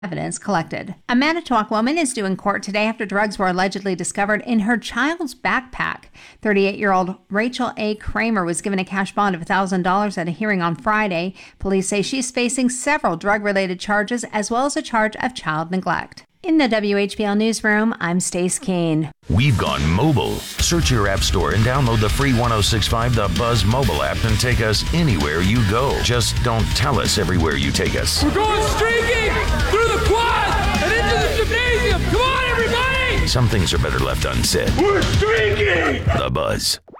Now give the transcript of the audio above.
evidence collected. A Manitowoc woman is due in court today after drugs were allegedly discovered in her child's backpack. 38-year-old Rachel A. Kramer was given a cash bond of $1,000 at a hearing on Friday. Police say she's facing several drug-related charges as well as a charge of child neglect. In the WHBL Newsroom, I'm Stace Keene. We've gone mobile. Search your app store and download the free 106.5 The Buzz mobile app and take us anywhere you go. Just don't tell us everywhere you take us. We're going streaking through the quad and into the gymnasium. Come on, everybody! Some things are better left unsaid. We're streaking! The Buzz.